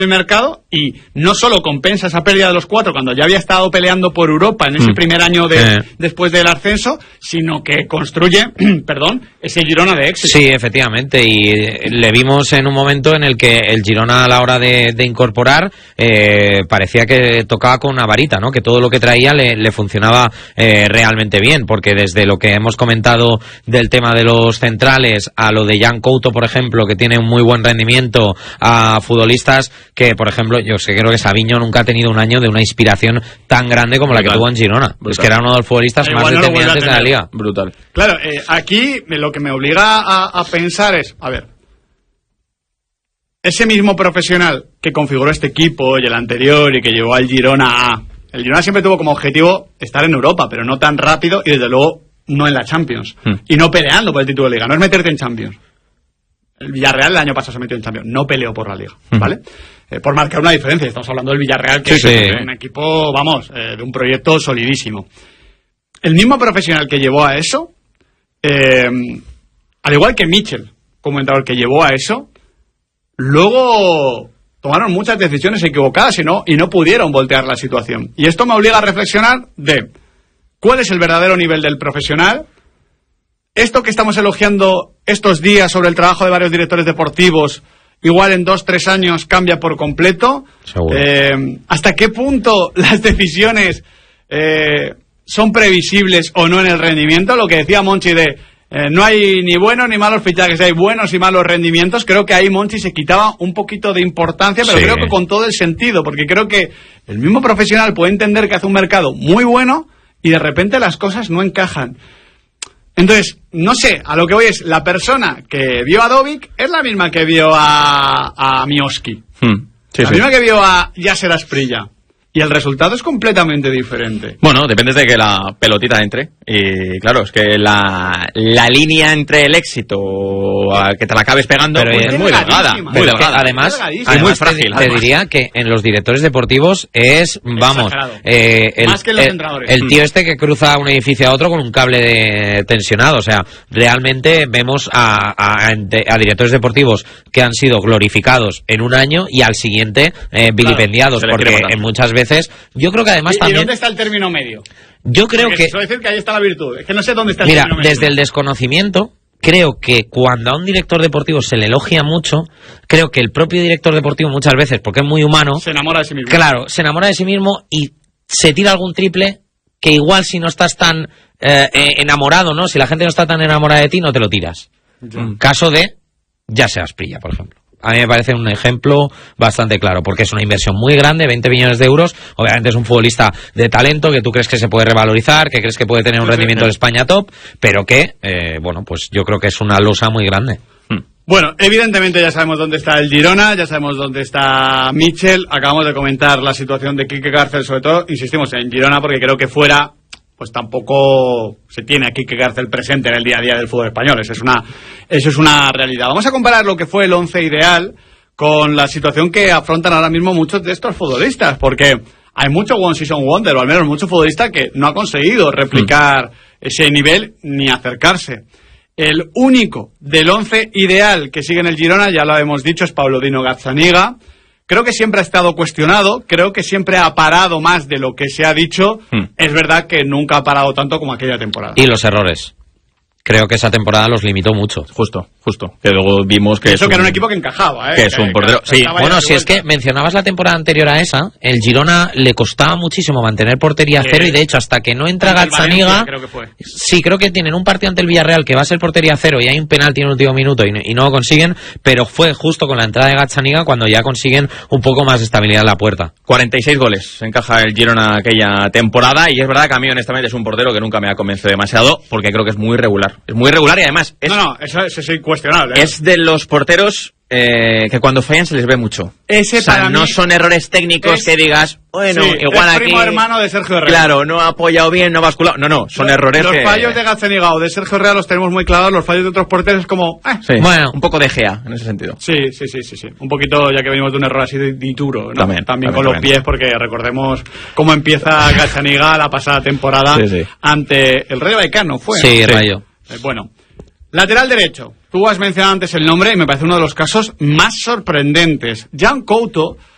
el mercado y no solo compensa esa pérdida de los 4 cuando ya había estado peleando por Europa en ese primer año después del ascenso, sino que construye ese Girona de éxito. Sí, efectivamente, y le vimos en un momento en el que el Girona a la hora de incorporar parecía que tocaba con una varita, ¿no? Que todo lo que traía le funcionaba realmente bien, porque desde lo que hemos comentado del tema de los centrales a lo de Jan Couto, por ejemplo, que tiene un muy buen rendimiento, a futbolistas que, por ejemplo, yo creo que Savinho nunca ha tenido un año de una inspiración tan grande como la que tuvo en Girona. Es que era uno de los futbolistas más determinantes de la liga. Brutal. Claro, aquí lo que me obliga a pensar es, a ver, ese mismo profesional que configuró este equipo y el anterior y que llevó al Girona a... El Girona siempre tuvo como objetivo estar en Europa, pero no tan rápido y desde luego no en la Champions. Y no peleando por el título de Liga, no es meterte en Champions. El Villarreal el año pasado se metió en Champions, no peleó por la Liga, ¿vale? Por marcar una diferencia, estamos hablando del Villarreal, que es un equipo, de un proyecto solidísimo. El mismo profesional que llevó a eso, al igual que Michel, como entrenador que llevó a eso, luego tomaron muchas decisiones equivocadas y no pudieron voltear la situación. Y esto me obliga a reflexionar de cuál es el verdadero nivel del profesional. Esto que estamos elogiando estos días sobre el trabajo de varios directores deportivos, igual en 2-3 años cambia por completo. ¿Hasta qué punto las decisiones son previsibles o no en el rendimiento? Lo que decía Monchi de no hay ni buenos ni malos fichajes, hay buenos y malos rendimientos. Creo que ahí Monchi se quitaba un poquito de importancia, pero creo que con todo el sentido, porque creo que el mismo profesional puede entender que hace un mercado muy bueno y de repente las cosas no encajan. Entonces, no sé, a lo que voy es, la persona que vio a Dovic es la misma que vio a Mioski. La misma que vio a Yasser Asprilla. Y el resultado es completamente diferente. Bueno, depende de que la pelotita entre. Y claro, es que la línea entre el éxito a que te la acabes pegando pues es muy delgada. Muy delgada. Además muy frágil. Te diría que en los directores deportivos es, vamos, más que en los entrenadores. El tío este que cruza un edificio a otro con un cable tensionado. O sea, realmente vemos a directores deportivos que han sido glorificados en un año y al siguiente vilipendiados, porque en muchas veces yo creo que además también... ¿Y dónde está el término medio? Yo creo que... Suele decir que ahí está la virtud. Es que no sé dónde está el término medio. Mira, desde el desconocimiento, creo que cuando a un director deportivo se le elogia mucho, creo que el propio director deportivo muchas veces, porque es muy humano... Se enamora de sí mismo. Claro, se enamora de sí mismo y se tira algún triple que igual si no estás tan enamorado, ¿no? Si la gente no está tan enamorada de ti, no te lo tiras. Caso de Yasser Asprilla, por ejemplo. A mí me parece un ejemplo bastante claro, porque es una inversión muy grande, 20 millones de euros. Obviamente es un futbolista de talento que tú crees que se puede revalorizar, que crees que puede tener un rendimiento de España top, pero que, pues yo creo que es una losa muy grande. Bueno, evidentemente ya sabemos dónde está el Girona, ya sabemos dónde está Michel. Acabamos de comentar la situación de Quique Garcés, sobre todo, insistimos en Girona, porque creo que fuera... pues tampoco se tiene aquí que Garcés presente en el día a día del fútbol español. Eso es una realidad. Vamos a comparar lo que fue el 11 ideal con la situación que afrontan ahora mismo muchos de estos futbolistas, porque hay mucho one season wonder, o al menos mucho futbolista que no ha conseguido replicar ese nivel ni acercarse. El único del 11 ideal que sigue en el Girona, ya lo hemos dicho, es Pablo Dino Gazzaniga. Creo que siempre ha estado cuestionado, creo que siempre ha parado más de lo que se ha dicho. Es verdad que nunca ha parado tanto como aquella temporada. Y los errores. Creo que esa temporada los limitó mucho. Justo. Que luego vimos que eso que era un equipo que encajaba, que es un portero. Sí. Bueno, si es que mencionabas la temporada anterior a esa, el Girona le costaba muchísimo mantener portería cero y de hecho hasta que no entra Gazzaniga, sí, creo que tienen un partido ante el Villarreal que va a ser portería cero y hay un penalti en el último minuto y no lo consiguen, pero fue justo con la entrada de Gazzaniga cuando ya consiguen un poco más de estabilidad en la puerta. 46 goles encaja el Girona aquella temporada y es verdad que a mí honestamente es un portero que nunca me ha convencido demasiado porque creo que es muy regular. Es muy regular y además... eso es incuestionable. Es de los porteros que cuando fallan se les ve mucho. Ese para no son errores técnicos que digas, bueno, igual es aquí... primo hermano de Sergio Herrera. Claro, no ha apoyado bien, no ha basculado. No, son errores los fallos de Gazzaniga o de Sergio Herrera los tenemos muy clavados, los fallos de otros porteros es como... Bueno, un poco de Gea en ese sentido. Sí. Un poquito, ya que venimos de un error así de Dituro, ¿no? También con los pies, porque recordemos cómo empieza Gazzaniga la pasada temporada ante el Rayo Vallecano, ¿fue? Sí, Rayo. Bueno, lateral derecho. Tú has mencionado antes el nombre y me parece uno de los casos más sorprendentes. Jan Couto